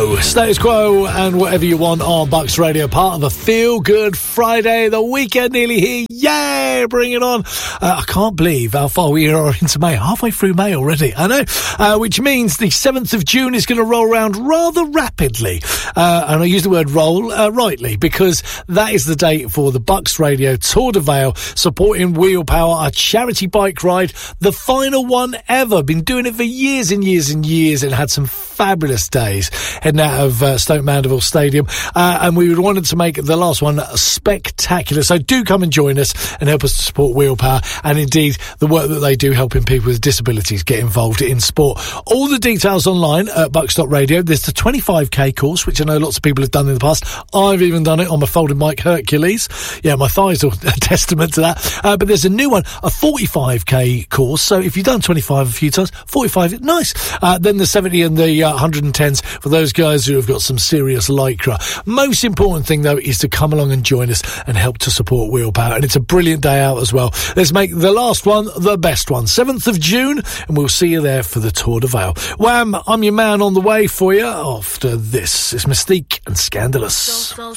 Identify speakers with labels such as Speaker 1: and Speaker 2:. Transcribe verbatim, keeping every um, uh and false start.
Speaker 1: Quo, Status Quo, and whatever you want on Bucks Radio, part of a Feel Good Friday. The weekend nearly here. Yay! Bring it on. Uh, I can't believe how far we are into May. Halfway through May already, I know. Uh, which means the seventh of June is going to roll around rather rapidly. Uh, and I use the word roll uh, rightly, because that is the date for the Bucks Radio Tour de Vale, supporting Wheel Power, a charity bike ride, the final one ever. Been doing it for years and years and years, and had some fabulous days heading out of uh, Stoke Mandeville Stadium, uh, and we wanted to make the last one spectacular. So do come and join us and help us to support Wheel Power, and indeed the work that they do helping people with disabilities get involved in sport. All the details online at bucks dot radio. There's the twenty-five k course, which I know lots of people have done in the past. I've even done it on my folding bike Hercules. Yeah, my thighs are a testament to that. Uh, but there's a new one, a forty-five k course. So if you've done twenty-five a few times, forty-five, nice. Uh, then the seventy and the uh, one hundred tens for those guys who have got some serious lycra. Most important thing, though, is to come along and join us and help to support Wheel Power. And it's a brilliant day out as well. Let's make the last one the best one. seventh of June, and we'll see you there for the Tour de Vale. Wham! I'm your man on the way for you after this. It's Mystique and Scandalous. So, so